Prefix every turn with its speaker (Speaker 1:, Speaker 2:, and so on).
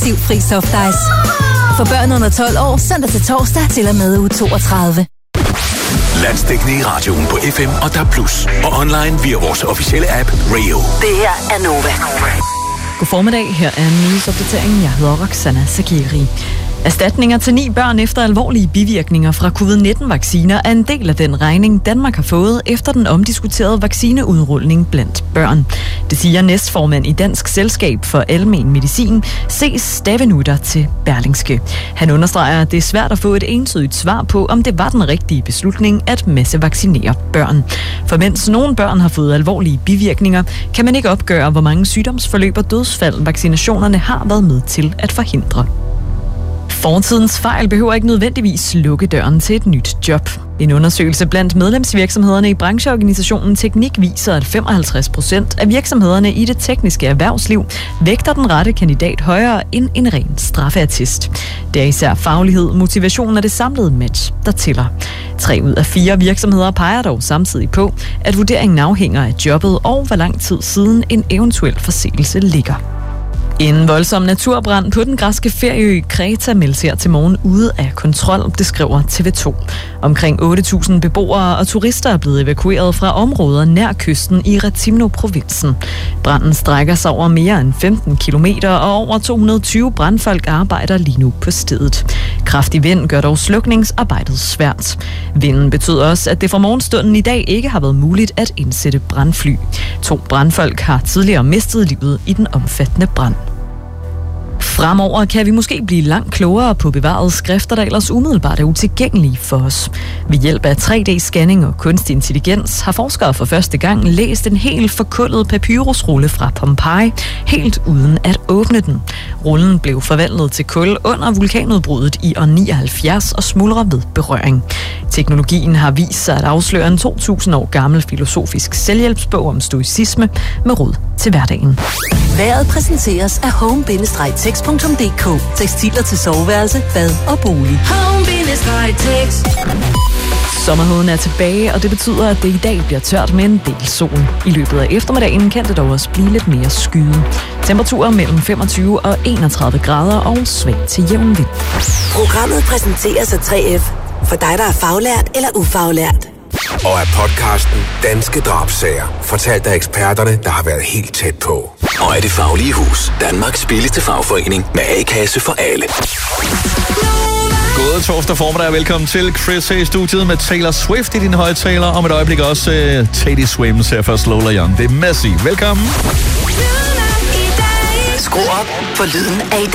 Speaker 1: fri softice. For børn under 12 år, søndag til torsdag til og med uge 32.
Speaker 2: Landsdækkende i radioen på FM og DAB+. Og online via vores officielle app Rio.
Speaker 3: Det her er Nova.
Speaker 4: God formiddag, her er nyhedsopdateringen. Jeg hedder Roxana Sagiri. Erstatninger til 9 børn efter alvorlige bivirkninger fra covid-19-vacciner er en del af den regning, Danmark har fået efter den omdiskuterede vaccineudrulning blandt børn. Det siger næstformand i Dansk Selskab for Almen Medicin, C. Stavenutter til Berlingske. Han understreger, at det er svært at få et entydigt svar på, om det var den rigtige beslutning at massevaccinere børn. For mens nogle børn har fået alvorlige bivirkninger, kan man ikke opgøre, hvor mange sygdomsforløb og dødsfald vaccinationerne har været med til at forhindre. Fortidens fejl behøver ikke nødvendigvis lukke døren til et nyt job. En undersøgelse blandt medlemsvirksomhederne i brancheorganisationen Teknik viser, at 55% af virksomhederne i det tekniske erhvervsliv vægter den rette kandidat højere end en ren straffeattest. Det er især faglighed, motivation og det samlede match, der tæller. 3 ud af 4 virksomheder peger dog samtidig på, at vurderingen afhænger af jobbet og hvor lang tid siden en eventuel forseelse ligger. En voldsom naturbrand på den græske ferieø Kreta meldes her til morgen ude af kontrol, det skriver TV2. Omkring 8.000 beboere og turister er blevet evakueret fra områder nær kysten i Rethymno-provinsen. Branden strækker sig over mere end 15 kilometer, og over 220 brandfolk arbejder lige nu på stedet. Kraftig vind gør dog slukningsarbejdet svært. Vinden betyder også, at det fra morgenstunden i dag ikke har været muligt at indsætte brandfly. 2 brandfolk har tidligere mistet livet i den omfattende brand. Fremover kan vi måske blive langt klogere på bevarede skrifter, der ellers umiddelbart er utilgængelige for os. Ved hjælp af 3D-scanning og kunstig intelligens har forskere for første gang læst en helt forkullet papyrusrulle fra Pompeji, helt uden at åbne den. Rullen blev forvandlet til kul under vulkanudbruddet i år 79 og smuldrer ved berøring. Teknologien har vist sig at afsløre en 2.000 år gammel filosofisk selvhjælpsbog om stoicisme med råd til hverdagen.
Speaker 3: Vejret præsenteres af home-tex.dk. Tekstiler til soveværelse, bad og bolig. Home-tex.
Speaker 4: Sommerheden er tilbage, og det betyder, at det i dag bliver tørt med en del sol. I løbet af eftermiddagen kan det dog også blive lidt mere skyet. Temperaturer mellem 25 og 31 grader og svag til jævn vind.
Speaker 3: Programmet præsenteres af 3F. For dig, der er faglært eller ufaglært.
Speaker 2: Og af podcasten Danske Drabsager, fortalt af eksperterne, der har været helt tæt på. Og af Det Faglige Hus, Danmarks billigste fagforening med A-kasse for alle.
Speaker 5: God torsdag formiddag og velkommen til Chris her i studiet med Taylor Swift i dine højttaler. Om et øjeblik også Teddy Swims her for Lola Young. Det er Messi. Velkommen.
Speaker 3: Skru op for lyden af